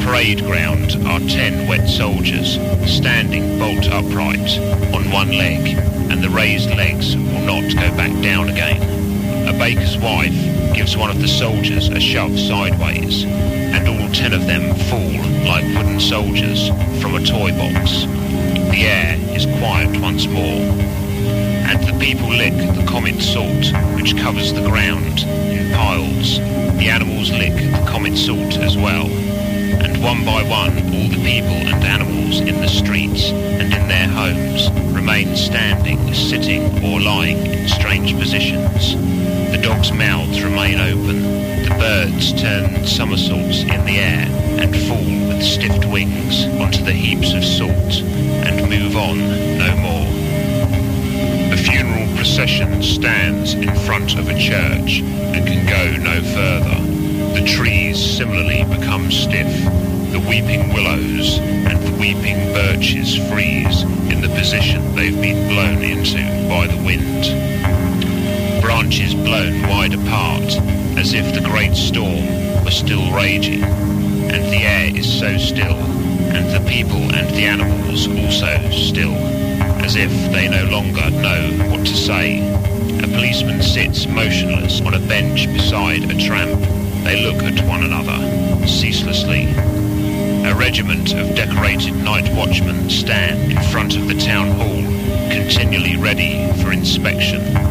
parade ground are 10 wet soldiers, standing bolt upright, on one leg, and the raised legs will not go back down again. A baker's wife gives one of the soldiers a shove sideways, and all 10 of them fall like wooden soldiers from a toy box. The air is quiet once more, and the people lick the comet salt which covers the ground in piles. The animals lick the comet salt as well, and one by one all the people and animals in the streets and in their homes remain standing, sitting or lying in strange positions. The dogs' mouths remain open, the birds turn somersaults in the air and fall with stiffed wings onto the heaps of salt and move on no more. The funeral procession stands in front of a church and can go no further. The trees similarly become stiff. The weeping willows and the weeping birches freeze in the position they've been blown into by the wind. Branches blown wide apart, as if the great storm were still raging, and the air is so still, and the people and the animals also still, as if they no longer know what to say. A policeman sits motionless on a bench beside a tramp. They look at one another, ceaselessly. A regiment of decorated night watchmen stand in front of the town hall, continually ready for inspection.